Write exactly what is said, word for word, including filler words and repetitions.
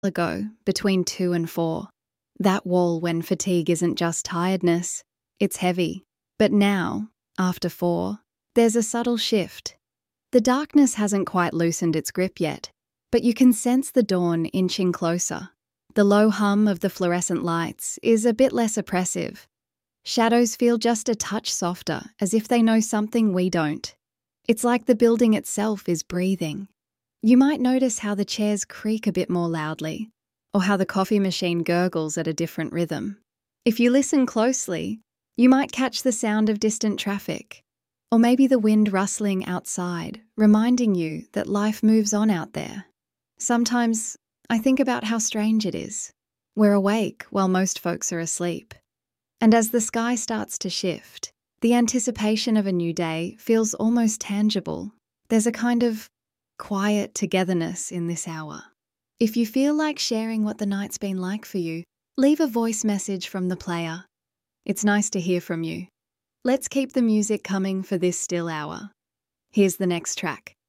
ago, between two and four. That wall when fatigue isn't just tiredness, it's heavy. But now, after four, there's a subtle shift. The darkness hasn't quite loosened its grip yet, but you can sense the dawn inching closer. The low hum of the fluorescent lights is a bit less oppressive. Shadows feel just a touch softer, as if they know something we don't. It's like the building itself is breathing. You might notice how the chairs creak a bit more loudly, or how the coffee machine gurgles at a different rhythm. If you listen closely, you might catch the sound of distant traffic, or maybe the wind rustling outside, reminding you that life moves on out there. Sometimes I think about how strange it is. We're awake while most folks are asleep. And as the sky starts to shift, the anticipation of a new day feels almost tangible. There's a kind of quiet togetherness in this hour. If you feel like sharing what the night's been like for you, leave a voice message from the player. It's nice to hear from you. Let's keep the music coming for this still hour. Here's the next track.